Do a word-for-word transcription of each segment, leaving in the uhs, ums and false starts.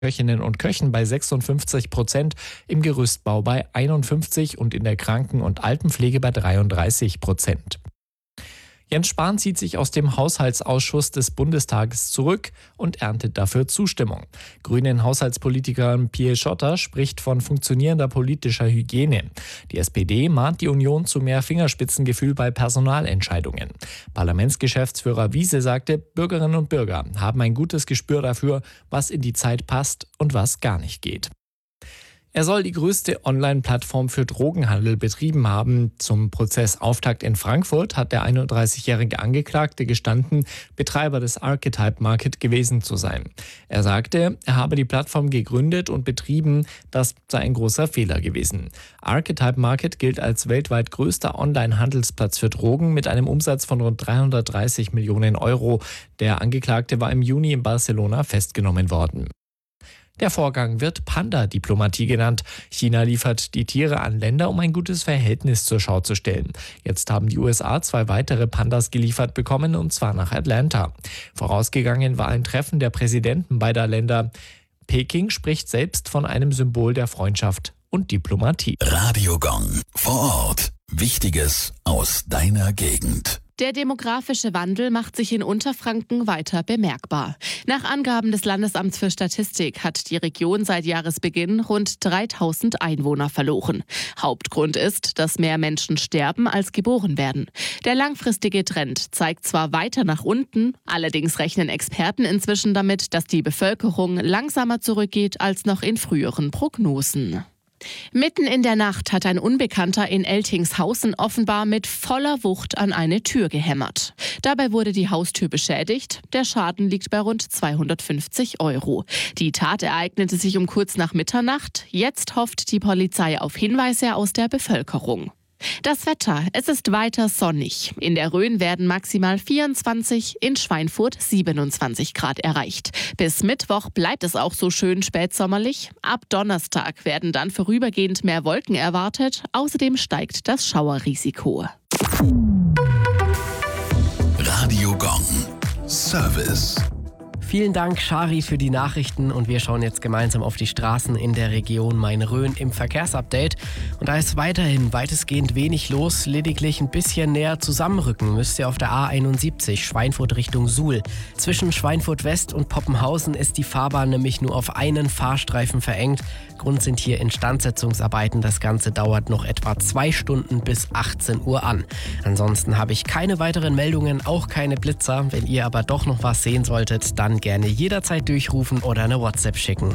Köchinnen und Köchen bei sechsundfünfzig Prozent, im Gerüstbau bei einundfünfzig und in der Kranken- und Altenpflege bei dreiunddreißig Prozent. Jens Spahn zieht sich aus dem Haushaltsausschuss des Bundestages zurück und erntet dafür Zustimmung. Grünen Haushaltspolitiker Pierre Schotter spricht von funktionierender politischer Hygiene. Die S P D mahnt die Union zu mehr Fingerspitzengefühl bei Personalentscheidungen. Parlamentsgeschäftsführer Wiese sagte, Bürgerinnen und Bürger haben ein gutes Gespür dafür, was in die Zeit passt und was gar nicht geht. Er soll die größte Online-Plattform für Drogenhandel betrieben haben. Zum Prozessauftakt in Frankfurt hat der einunddreißigjährige Angeklagte gestanden, Betreiber des Archetype Market gewesen zu sein. Er sagte, er habe die Plattform gegründet und betrieben, das sei ein großer Fehler gewesen. Archetype Market gilt als weltweit größter Online-Handelsplatz für Drogen mit einem Umsatz von rund dreihundertdreißig Millionen Euro. Der Angeklagte war im Juni in Barcelona festgenommen worden. Der Vorgang wird Panda-Diplomatie genannt. China liefert die Tiere an Länder, um ein gutes Verhältnis zur Schau zu stellen. Jetzt haben die U S A zwei weitere Pandas geliefert bekommen, und zwar nach Atlanta. Vorausgegangen war ein Treffen der Präsidenten beider Länder. Peking spricht selbst von einem Symbol der Freundschaft und Diplomatie. Radio Gong. Vor Ort. Wichtiges aus deiner Gegend. Der demografische Wandel macht sich in Unterfranken weiter bemerkbar. Nach Angaben des Landesamts für Statistik hat die Region seit Jahresbeginn rund dreitausend Einwohner verloren. Hauptgrund ist, dass mehr Menschen sterben, als geboren werden. Der langfristige Trend zeigt zwar weiter nach unten, allerdings rechnen Experten inzwischen damit, dass die Bevölkerung langsamer zurückgeht als noch in früheren Prognosen. Mitten in der Nacht hat ein Unbekannter in Eltingshausen offenbar mit voller Wucht an eine Tür gehämmert. Dabei wurde die Haustür beschädigt. Der Schaden liegt bei rund zweihundertfünfzig Euro. Die Tat ereignete sich um kurz nach Mitternacht. Jetzt hofft die Polizei auf Hinweise aus der Bevölkerung. Das Wetter, es ist weiter sonnig. In der Rhön werden maximal vierundzwanzig, in Schweinfurt siebenundzwanzig Grad erreicht. Bis Mittwoch bleibt es auch so schön spätsommerlich. Ab Donnerstag werden dann vorübergehend mehr Wolken erwartet. Außerdem steigt das Schauerrisiko. Radio Gong. Service. Vielen Dank, Shari, für die Nachrichten, und wir schauen jetzt gemeinsam auf die Straßen in der Region Main-Rhön im Verkehrsupdate. Und da ist weiterhin weitestgehend wenig los, lediglich ein bisschen näher zusammenrücken müsst ihr auf der A einundsiebzig Schweinfurt Richtung Suhl. Zwischen Schweinfurt West und Poppenhausen ist die Fahrbahn nämlich nur auf einen Fahrstreifen verengt. Grund sind hier Instandsetzungsarbeiten. Das Ganze dauert noch etwa zwei Stunden bis achtzehn Uhr an. Ansonsten habe ich keine weiteren Meldungen, auch keine Blitzer. Wenn ihr aber doch noch was sehen solltet, dann gerne jederzeit durchrufen oder eine WhatsApp schicken.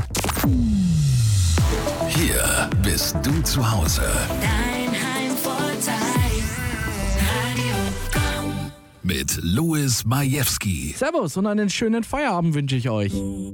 Hier bist du zu Hause. Dein Heimvorteil. Radio Gong. Mit Louis Majewski. Servus und einen schönen Feierabend wünsche ich euch.